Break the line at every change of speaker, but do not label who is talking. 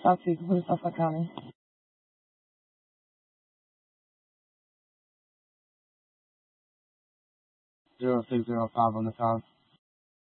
South Secret, Suffolk County.
0605 on the top.